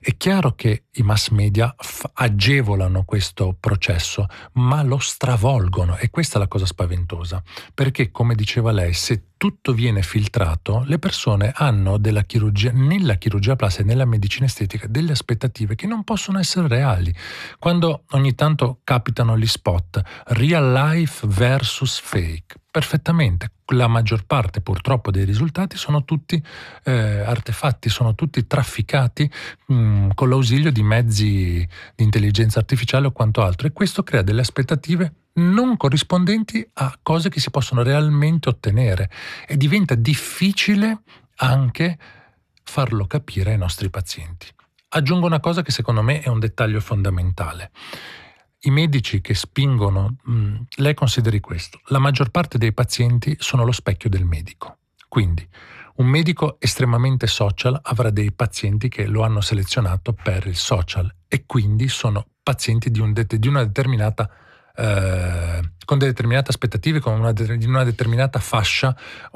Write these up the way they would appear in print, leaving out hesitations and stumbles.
È chiaro che i mass media agevolano questo processo, ma lo stravolgono, e questa è la cosa spaventosa, perché, come diceva lei, se tutto viene filtrato, le persone hanno nella chirurgia plastica e nella medicina estetica delle aspettative che non possono essere reali. Quando ogni tanto capitano gli spot real life versus fake, perfettamente, la maggior parte purtroppo dei risultati sono tutti artefatti, sono tutti trafficati con l'ausilio di mezzi di intelligenza artificiale o quanto altro, e questo crea delle aspettative non corrispondenti a cose che si possono realmente ottenere, e diventa difficile anche farlo capire ai nostri pazienti. Aggiungo una cosa che secondo me è un dettaglio fondamentale. I medici che spingono, lei consideri questo: la maggior parte dei pazienti sono lo specchio del medico. Quindi un medico estremamente social avrà dei pazienti che lo hanno selezionato per il social, e quindi sono pazienti di una determinata con delle determinate aspettative, con una determinata fascia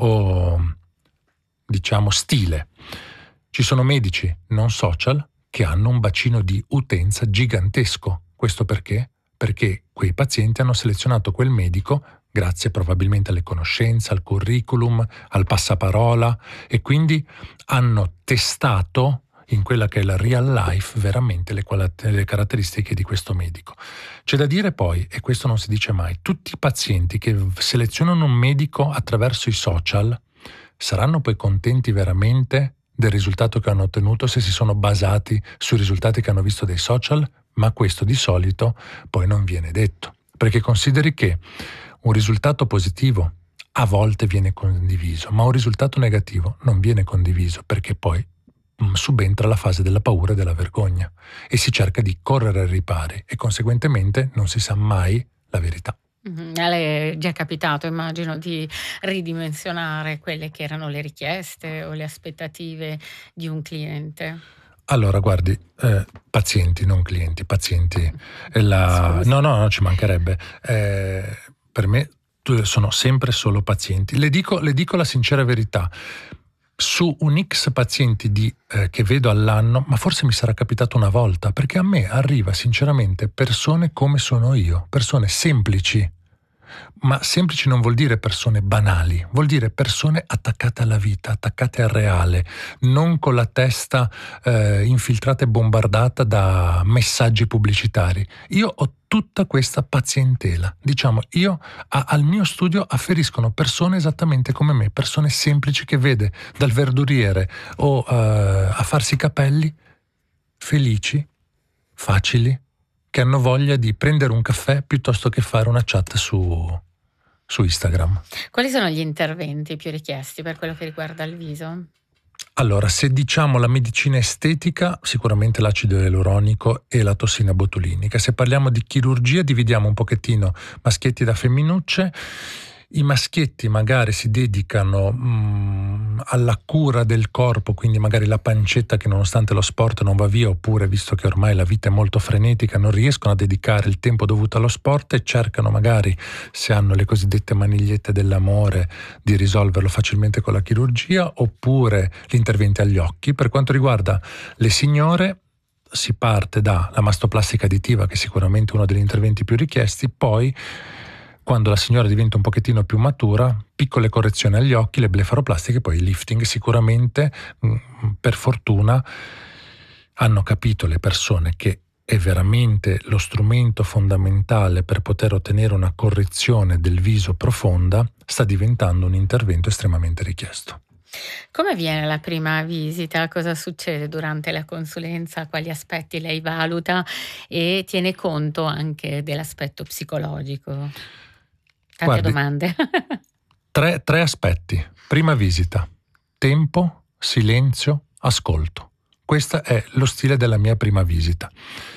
o, diciamo, stile. Ci sono medici non social che hanno un bacino di utenza gigantesco. Questo perché? Perché quei pazienti hanno selezionato quel medico grazie probabilmente alle conoscenze, al curriculum, al passaparola, e quindi hanno testato in quella che è la real life veramente le caratteristiche di questo medico. C'è da dire poi, e questo non si dice mai, tutti i pazienti che selezionano un medico attraverso i social saranno poi contenti veramente del risultato che hanno ottenuto se si sono basati sui risultati che hanno visto dai social? Ma questo di solito poi non viene detto, perché consideri che un risultato positivo a volte viene condiviso, ma un risultato negativo non viene condiviso, perché poi subentra la fase della paura e della vergogna e si cerca di correre ai ripari, e conseguentemente non si sa mai la verità. A lei è già capitato, immagino, di ridimensionare quelle che erano le richieste o le aspettative di un cliente? Allora, guardi, pazienti, non clienti, pazienti. Scusi. No, ci mancherebbe. Per me sono sempre solo pazienti. Le dico la sincera verità. Su un X pazienti che vedo all'anno, ma forse mi sarà capitato una volta, perché a me arriva sinceramente persone come sono io, persone semplici. Ma semplici non vuol dire persone banali, vuol dire persone attaccate alla vita, attaccate al reale, non con la testa infiltrata e bombardata da messaggi pubblicitari. Io ho tutta questa pazientela. Diciamo, al mio studio afferiscono persone esattamente come me, persone semplici che vede dal verduriere o a farsi i capelli, felici, facili, che hanno voglia di prendere un caffè piuttosto che fare una chat su Instagram. Quali sono gli interventi più richiesti per quello che riguarda il viso? Allora, se diciamo la medicina estetica, sicuramente l'acido ialuronico e la tossina botulinica. Se parliamo di chirurgia, dividiamo un pochettino maschietti da femminucce. I maschietti magari si dedicano alla cura del corpo, quindi magari la pancetta che nonostante lo sport non va via, oppure visto che ormai la vita è molto frenetica non riescono a dedicare il tempo dovuto allo sport e cercano magari, se hanno le cosiddette manigliette dell'amore, di risolverlo facilmente con la chirurgia, oppure gli interventi agli occhi. Per quanto riguarda le signore, si parte dalla mastoplastica additiva, che è sicuramente uno degli interventi più richiesti, poi quando la signora diventa un pochettino più matura, piccole correzioni agli occhi, le blefaroplastiche, poi il lifting. Sicuramente, per fortuna, hanno capito le persone che è veramente lo strumento fondamentale per poter ottenere una correzione del viso profonda, sta diventando un intervento estremamente richiesto. Come avviene la prima visita? Cosa succede durante la consulenza? Quali aspetti lei valuta e tiene conto anche dell'aspetto psicologico? Tante Guardi, domande. tre aspetti. Prima visita: tempo, silenzio, ascolto. Questo è lo stile della mia prima visita.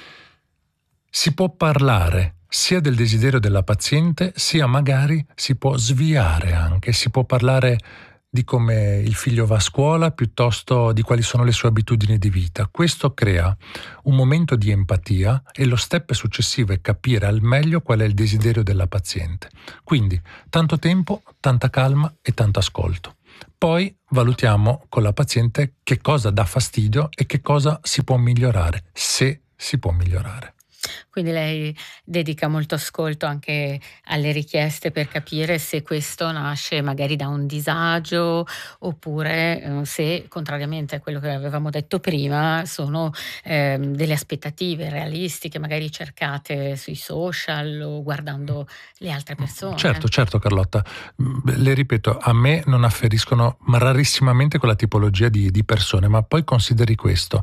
Si può parlare sia del desiderio della paziente, sia magari si può sviare anche, si può parlare di come il figlio va a scuola piuttosto di quali sono le sue abitudini di vita. Questo crea un momento di empatia e lo step successivo è capire al meglio qual è il desiderio della paziente. Quindi tanto tempo, tanta calma e tanto ascolto. Poi valutiamo con la paziente che cosa dà fastidio e che cosa si può migliorare, se si può migliorare. Quindi lei dedica molto ascolto anche alle richieste per capire se questo nasce magari da un disagio oppure, se contrariamente a quello che avevamo detto prima sono, delle aspettative realistiche, magari cercate sui social o guardando le altre persone. Certo Carlotta. Le ripeto, a me non afferiscono rarissimamente quella tipologia di persone, ma poi consideri questo,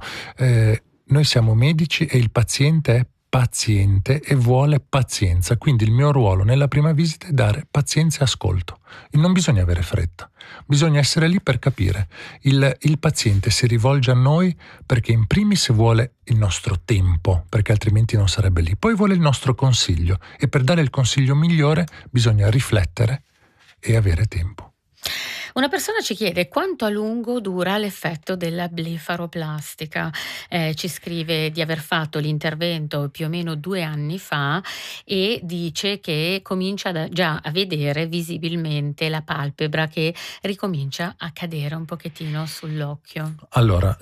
noi siamo medici e il paziente è paziente e vuole pazienza, quindi il mio ruolo nella prima visita è dare pazienza e ascolto. E non bisogna avere fretta, bisogna essere lì per capire. Il paziente si rivolge a noi perché in primis vuole il nostro tempo, perché altrimenti non sarebbe lì, poi vuole il nostro consiglio e per dare il consiglio migliore bisogna riflettere e avere tempo. Una persona ci chiede quanto a lungo dura l'effetto della blefaroplastica. Ci scrive di aver fatto l'intervento più o meno 2 anni fa e dice che comincia già a vedere visibilmente la palpebra che ricomincia a cadere un pochettino sull'occhio. Allora,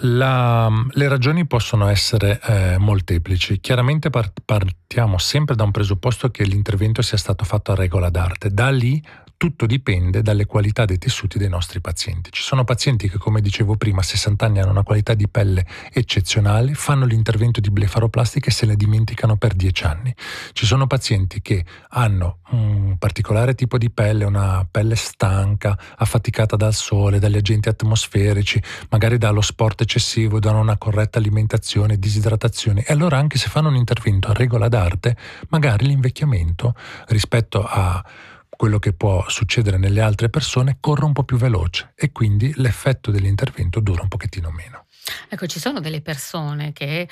le ragioni possono essere molteplici. Chiaramente partiamo sempre da un presupposto che l'intervento sia stato fatto a regola d'arte. Da lì tutto dipende dalle qualità dei tessuti dei nostri pazienti. Ci sono pazienti che, come dicevo prima, a 60 anni hanno una qualità di pelle eccezionale, fanno l'intervento di blefaroplastica e se ne dimenticano per 10 anni. Ci sono pazienti che hanno un particolare tipo di pelle, una pelle stanca, affaticata dal sole, dagli agenti atmosferici, magari dallo sport eccessivo, da una corretta alimentazione, disidratazione, e allora anche se fanno un intervento a regola d'arte, magari l'invecchiamento rispetto a quello che può succedere nelle altre persone corre un po' più veloce e quindi l'effetto dell'intervento dura un pochettino meno. Ecco, ci sono delle persone che,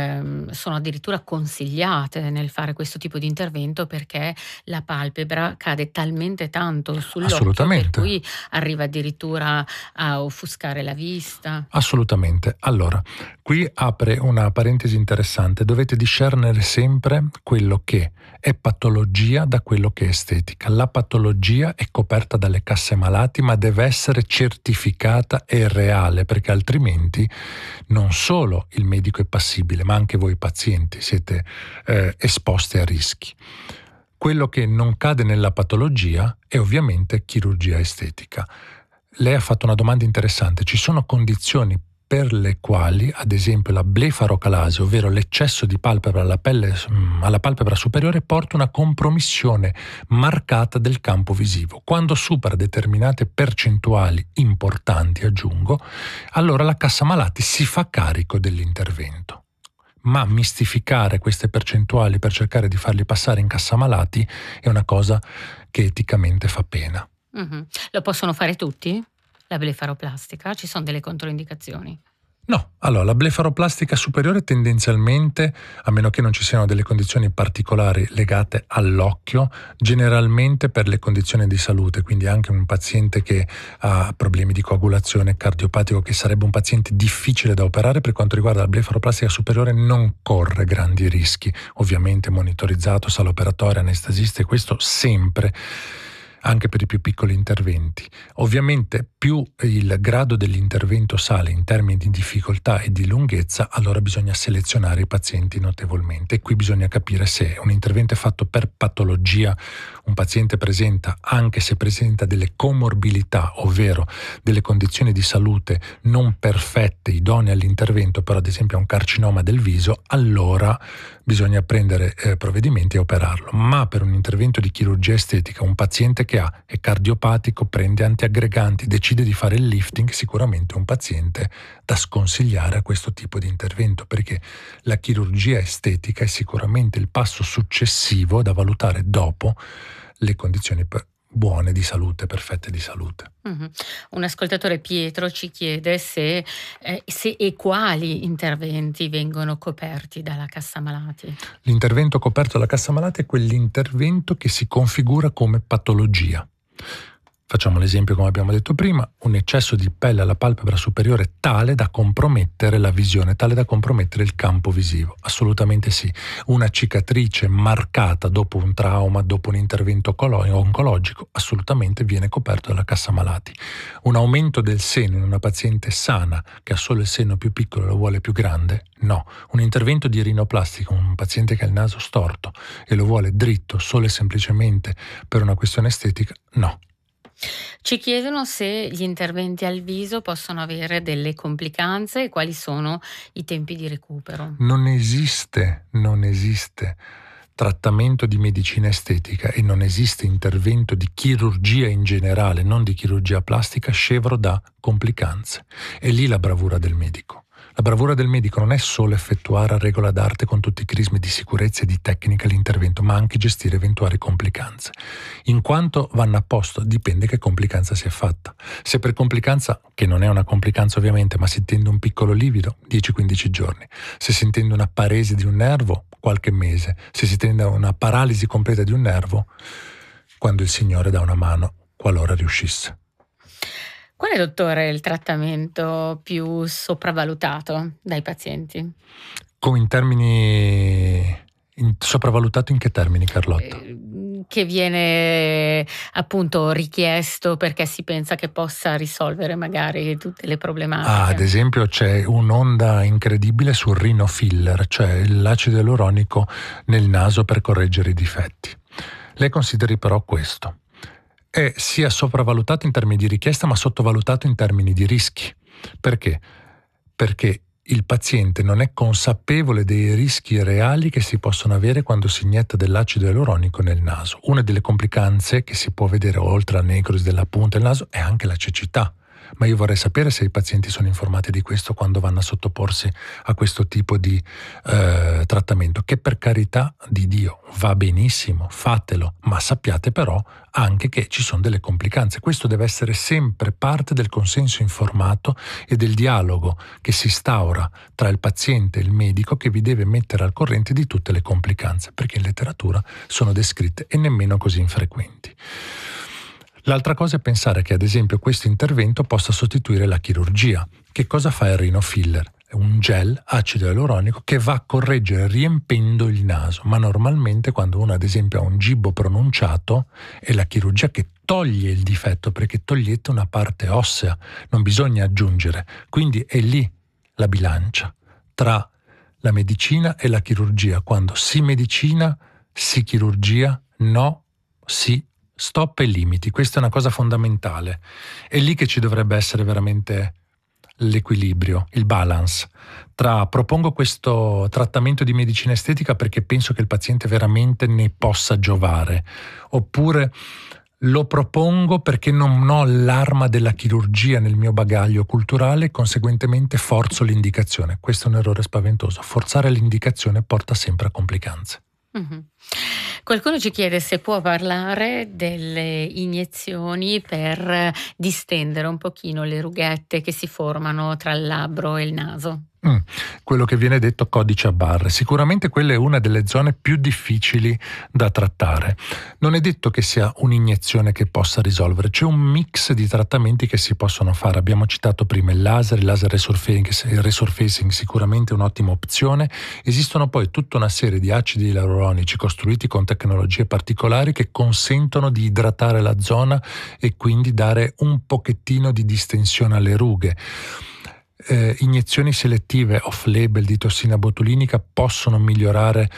sono addirittura consigliate nel fare questo tipo di intervento perché la palpebra cade talmente tanto sull'occhio per Assolutamente. cui arriva addirittura a offuscare la vista. Assolutamente. Allora, qui apre una parentesi interessante. Dovete discernere sempre quello che è patologia da quello che è estetica. La patologia è coperta dalle casse malati, ma deve essere certificata e reale, perché altrimenti non solo il medico è passibile, ma anche voi pazienti siete esposti a rischi. Quello che non cade nella patologia è ovviamente chirurgia estetica. Lei ha fatto una domanda interessante. Ci sono condizioni per le quali, ad esempio, la blefarocalasi, ovvero l'eccesso di palpebra alla palpebra superiore, porta una compromissione marcata del campo visivo. Quando supera determinate percentuali importanti, aggiungo, allora la cassa malati si fa carico dell'intervento. Ma mistificare queste percentuali per cercare di farli passare in cassa malati è una cosa che eticamente fa pena. Lo possono fare tutti? La blefaroplastica? Ci son delle controindicazioni? No, allora la blefaroplastica superiore tendenzialmente, a meno che non ci siano delle condizioni particolari legate all'occhio, generalmente per le condizioni di salute, quindi anche un paziente che ha problemi di coagulazione cardiopatico, che sarebbe un paziente difficile da operare, per quanto riguarda la blefaroplastica superiore non corre grandi rischi, ovviamente monitorizzato, sala operatoria, anestesista, e questo sempre, anche per i più piccoli interventi. Ovviamente più il grado dell'intervento sale in termini di difficoltà e di lunghezza, allora bisogna selezionare i pazienti notevolmente, e qui bisogna capire se un intervento è fatto per patologia, un paziente presenta, anche se presenta delle comorbilità, ovvero delle condizioni di salute non perfette, idonee all'intervento, però ad esempio ha un carcinoma del viso, allora bisogna prendere provvedimenti e operarlo. Ma per un intervento di chirurgia estetica, un paziente che è cardiopatico, prende antiaggreganti, decide di fare il lifting, sicuramente è un paziente da sconsigliare a questo tipo di intervento, perché la chirurgia estetica è sicuramente il passo successivo da valutare dopo le condizioni buone di salute, perfette di salute. Un ascoltatore, Pietro, ci chiede se e quali interventi vengono coperti dalla cassa malati. L'intervento coperto dalla cassa malati è quell'intervento che si configura come patologia. Facciamo l'esempio come abbiamo detto prima, un eccesso di pelle alla palpebra superiore tale da compromettere la visione, tale da compromettere il campo visivo. Assolutamente sì. Una cicatrice marcata dopo un trauma, dopo un intervento oncologico, assolutamente viene coperto dalla cassa malati. Un aumento del seno in una paziente sana che ha solo il seno più piccolo e lo vuole più grande? No. Un intervento di rinoplastica, un paziente che ha il naso storto e lo vuole dritto solo e semplicemente per una questione estetica? No. Ci chiedono se gli interventi al viso possono avere delle complicanze e quali sono i tempi di recupero. Non esiste trattamento di medicina estetica e non esiste intervento di chirurgia in generale, non di chirurgia plastica, scevro da complicanze. È lì la bravura del medico. La bravura del medico non è solo effettuare a regola d'arte con tutti i crismi di sicurezza e di tecnica l'intervento, ma anche gestire eventuali complicanze. In quanto vanno a posto, dipende che complicanza si è fatta. Se per complicanza, che non è una complicanza ovviamente, ma si intende un piccolo livido, 10-15 giorni. Se si intende una paresi di un nervo, qualche mese. Se si intende una paralisi completa di un nervo, quando il Signore dà una mano, qualora riuscisse. Qual è, dottore, il trattamento più sopravvalutato dai pazienti? Come in termini sopravvalutato in che termini, Carlotta? Che viene appunto richiesto perché si pensa che possa risolvere magari tutte le problematiche. Ad esempio c'è un'onda incredibile sul rhino filler, cioè l'acido ialuronico nel naso per correggere i difetti. Lei consideri però questo. È sia sopravvalutato in termini di richiesta ma sottovalutato in termini di rischi. Perché? Perché il paziente non è consapevole dei rischi reali che si possono avere quando si inietta dell'acido ialuronico nel naso. Una delle complicanze che si può vedere oltre alla necrosi della punta del naso è anche la cecità. Ma io vorrei sapere se i pazienti sono informati di questo quando vanno a sottoporsi a questo tipo di trattamento, che per carità di Dio va benissimo, fatelo, ma sappiate però anche che ci sono delle complicanze. Questo deve essere sempre parte del consenso informato e del dialogo che si instaura tra il paziente e il medico, che vi deve mettere al corrente di tutte le complicanze, perché in letteratura sono descritte e nemmeno così infrequenti. L'altra cosa è pensare che ad esempio questo intervento possa sostituire la chirurgia. Che cosa fa il rhino filler? È un gel acido ialuronico che va a correggere riempendo il naso, ma normalmente quando uno ad esempio ha un gibbo pronunciato è la chirurgia che toglie il difetto, perché togliete una parte ossea, non bisogna aggiungere. Quindi è lì la bilancia tra la medicina e la chirurgia. Quando si medicina, si chirurgia, no, si stop e limiti. Questa è una cosa fondamentale. È lì che ci dovrebbe essere veramente l'equilibrio, il balance tra propongo questo trattamento di medicina estetica perché penso che il paziente veramente ne possa giovare, oppure lo propongo perché non ho l'arma della chirurgia nel mio bagaglio culturale e conseguentemente forzo l'indicazione. Questo è un errore spaventoso. Forzare l'indicazione porta sempre a complicanze. Mm-hmm. Qualcuno ci chiede se può parlare delle iniezioni per distendere un pochino le rughette che si formano tra il labbro e il naso. Quello che viene detto codice a barre. Sicuramente quella è una delle zone più difficili da trattare. Non è detto che sia un'iniezione che possa risolvere, c'è un mix di trattamenti che si possono fare. Abbiamo citato prima il laser resurfacing sicuramente è un'ottima opzione. Esistono poi tutta una serie di acidi ialuronici costruiti con tecnologie particolari che consentono di idratare la zona e quindi dare un pochettino di distensione alle rughe. Iniezioni selettive off-label di tossina botulinica possono migliorare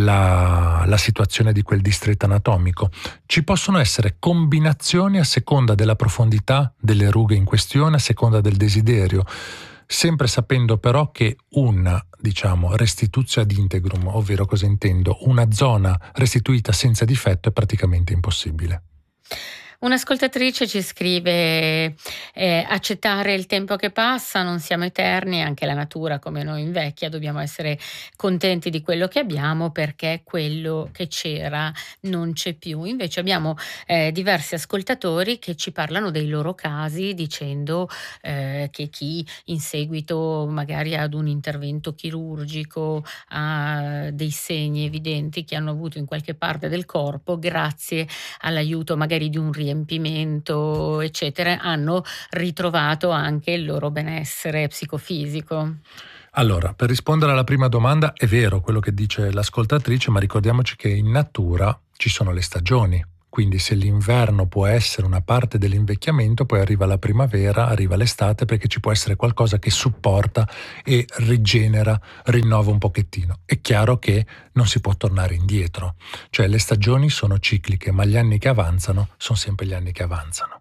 la situazione di quel distretto anatomico. Ci possono essere combinazioni a seconda della profondità delle rughe in questione, a seconda del desiderio, sempre sapendo però che una, restitutio ad integrum, ovvero cosa intendo, una zona restituita senza difetto è praticamente impossibile. Un'ascoltatrice ci scrive accettare il tempo che passa, non siamo eterni, anche la natura come noi invecchia, dobbiamo essere contenti di quello che abbiamo perché quello che c'era non c'è più. Invece abbiamo diversi ascoltatori che ci parlano dei loro casi dicendo che chi in seguito magari ad un intervento chirurgico ha dei segni evidenti che hanno avuto in qualche parte del corpo grazie all'aiuto magari di un riempimento, eccetera, hanno ritrovato anche il loro benessere psicofisico. Allora, per rispondere alla prima domanda, è vero quello che dice l'ascoltatrice, ma ricordiamoci che in natura ci sono le stagioni. Quindi se l'inverno può essere una parte dell'invecchiamento, poi arriva la primavera, arriva l'estate, perché ci può essere qualcosa che supporta e rigenera, rinnova un pochettino. È chiaro che non si può tornare indietro, cioè le stagioni sono cicliche, ma gli anni che avanzano sono sempre gli anni che avanzano.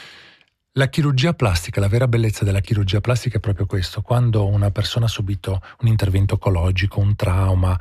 La chirurgia plastica, la vera bellezza della chirurgia plastica è proprio questo: quando una persona ha subito un intervento oncologico, un trauma,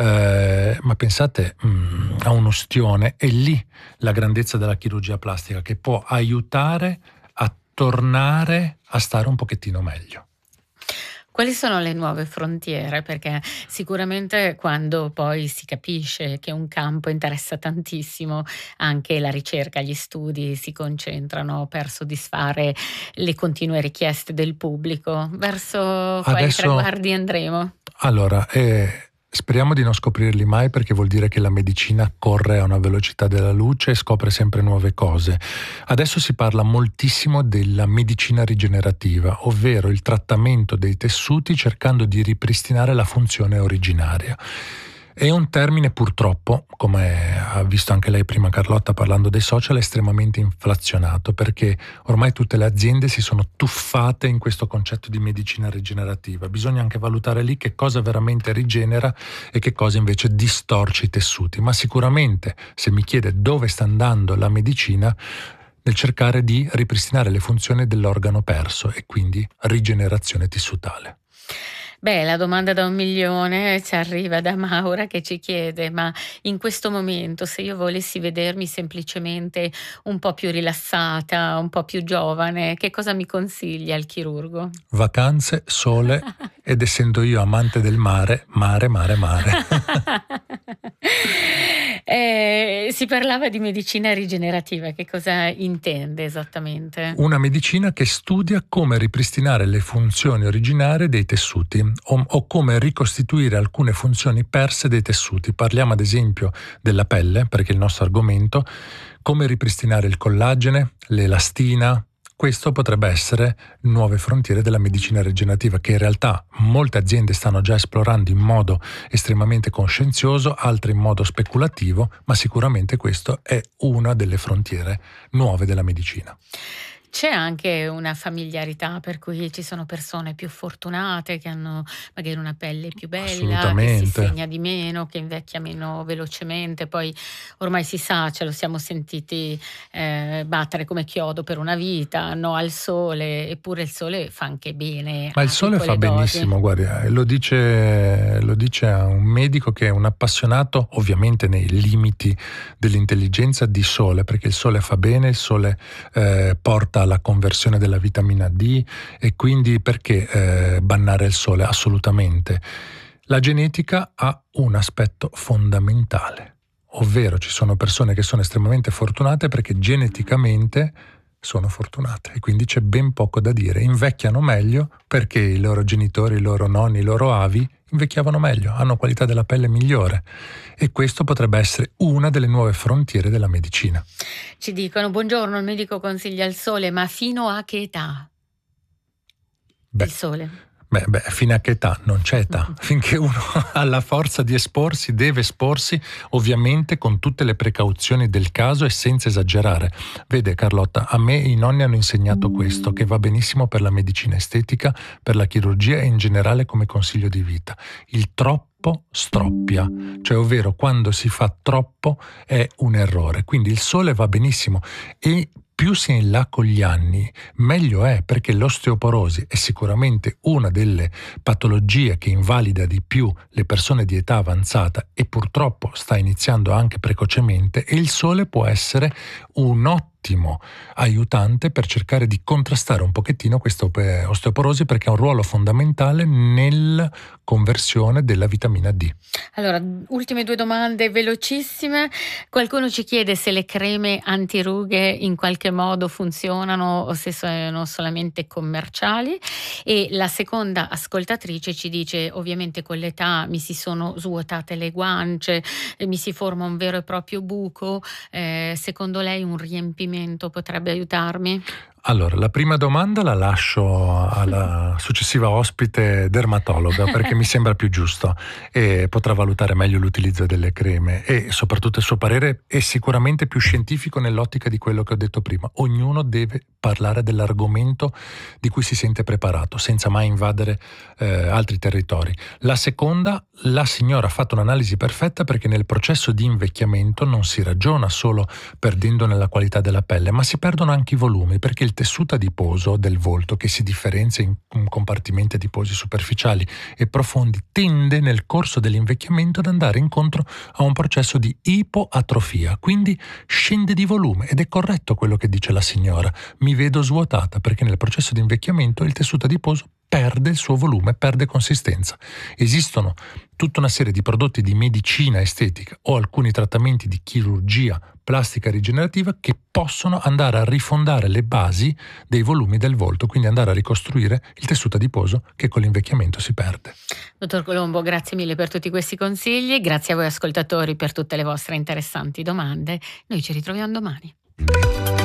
ma pensate a un'ustione, è lì la grandezza della chirurgia plastica, che può aiutare a tornare a stare un pochettino meglio. Quali sono le nuove frontiere? Perché sicuramente quando poi si capisce che un campo interessa tantissimo, anche la ricerca, gli studi si concentrano per soddisfare le continue richieste del pubblico. Verso quali traguardi andremo? Allora, speriamo di non scoprirli mai, perché vuol dire che la medicina corre a una velocità della luce e scopre sempre nuove cose. Adesso si parla moltissimo della medicina rigenerativa, ovvero il trattamento dei tessuti cercando di ripristinare la funzione originaria. È un termine, purtroppo, come ha visto anche lei prima Carlotta parlando dei social, estremamente inflazionato, perché ormai tutte le aziende si sono tuffate in questo concetto di medicina rigenerativa. Bisogna anche valutare lì che cosa veramente rigenera e che cosa invece distorce i tessuti. Ma sicuramente, se mi chiede dove sta andando la medicina, nel cercare di ripristinare le funzioni dell'organo perso, e quindi rigenerazione tissutale. Beh, la domanda da 1.000.000 ci arriva da Maura, che ci chiede: ma in questo momento, se io volessi vedermi semplicemente un po' più rilassata, un po' più giovane, che cosa mi consiglia il chirurgo? Vacanze, sole ed, essendo io amante del mare, mare. Si parlava di medicina rigenerativa, che cosa intende esattamente? Una medicina che studia come ripristinare le funzioni originarie dei tessuti o come ricostituire alcune funzioni perse dei tessuti. Parliamo ad esempio della pelle, perché è il nostro argomento, come ripristinare il collagene, l'elastina. Questo potrebbe essere nuove frontiere della medicina rigenerativa, che in realtà molte aziende stanno già esplorando in modo estremamente coscienzioso, altre in modo speculativo, ma sicuramente questo è una delle frontiere nuove della medicina. C'è anche una familiarità, per cui ci sono persone più fortunate che hanno magari una pelle più bella, che si segna di meno, che invecchia meno velocemente. Poi ormai si sa, ce lo siamo sentiti battere come chiodo per una vita, no al sole, eppure il sole fa anche bene. Ma il sole fa benissimo, guarda, lo dice a un medico che è un appassionato, ovviamente nei limiti dell'intelligenza, di sole, perché il sole fa bene, il sole porta alla conversione della vitamina D, e quindi perché bannare il sole? Assolutamente. La genetica ha un aspetto fondamentale, ovvero ci sono persone che sono estremamente fortunate perché geneticamente sono fortunate, e quindi c'è ben poco da dire. Invecchiano meglio perché i loro genitori, i loro nonni, i loro avi invecchiavano meglio, hanno qualità della pelle migliore, e questo potrebbe essere una delle nuove frontiere della medicina. Ci dicono: buongiorno, il medico consiglia il sole, ma fino a che età? Il sole? Beh, fino a che età? Non c'è età. Finché uno ha la forza di esporsi, deve esporsi, ovviamente con tutte le precauzioni del caso e senza esagerare. Vede Carlotta, a me i nonni hanno insegnato questo, che va benissimo per la medicina estetica, per la chirurgia e in generale come consiglio di vita. Il troppo stroppia, cioè ovvero quando si fa troppo è un errore. Quindi il sole va benissimo, e più si è in là con gli anni, meglio è, perché l'osteoporosi è sicuramente una delle patologie che invalida di più le persone di età avanzata, e purtroppo sta iniziando anche precocemente, e il sole può essere un ottimo aiutante per cercare di contrastare un pochettino questa osteoporosi, perché ha un ruolo fondamentale nella conversione della vitamina D. Allora, ultime 2 domande velocissime. Qualcuno ci chiede se le creme antirughe in qualche modo funzionano o se sono solamente commerciali, e la seconda ascoltatrice ci dice: ovviamente con l'età mi si sono svuotate le guance, mi si forma un vero e proprio buco, secondo lei un riempimento l'invecchiamento potrebbe aiutarmi? Allora, la prima domanda la lascio alla successiva ospite dermatologa perché mi sembra più giusto e potrà valutare meglio l'utilizzo delle creme e soprattutto il suo parere è sicuramente più scientifico nell'ottica di quello che ho detto prima. Ognuno deve parlare dell'argomento di cui si sente preparato senza mai invadere altri territori. La seconda, la signora ha fatto un'analisi perfetta perché nel processo di invecchiamento non si ragiona solo perdendo nella qualità della pelle, ma si perdono anche i volumi perché il tessuto adiposo del volto, che si differenzia in compartimenti adiposi superficiali e profondi, tende nel corso dell'invecchiamento ad andare incontro a un processo di ipoatrofia, quindi scende di volume ed è corretto quello che dice la signora. Mi vedo svuotata perché nel processo di invecchiamento il tessuto adiposo perde il suo volume, perde consistenza. Esistono tutta una serie di prodotti di medicina estetica o alcuni trattamenti di chirurgia plastica rigenerativa che possono andare a rifondare le basi dei volumi del volto, quindi andare a ricostruire il tessuto adiposo che con l'invecchiamento si perde. Dottor Colombo, grazie mille per tutti questi consigli, grazie a voi ascoltatori per tutte le vostre interessanti domande. Noi ci ritroviamo domani.